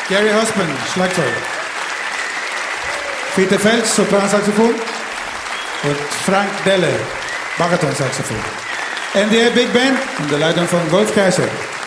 Gary Husband, Schlagzeug. Peter Fels, Sopransaxophon. Und Frank Delle, Baritonsaxophon. NDR Big Band unter Leitung von Wolf Kaiser.